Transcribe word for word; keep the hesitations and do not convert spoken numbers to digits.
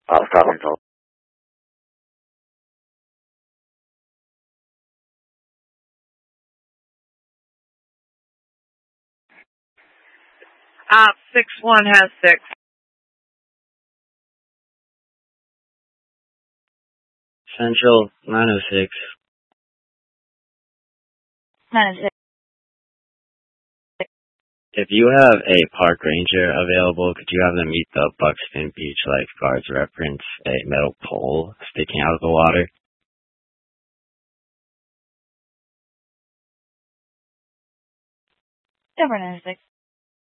Uh, Stockholm Toll. Uh, six one has six. Central nine oh six. nine oh six. If you have a park ranger available, could you have them meet the Buxton Beach lifeguards reference a metal pole sticking out of the water? Denver nine oh six.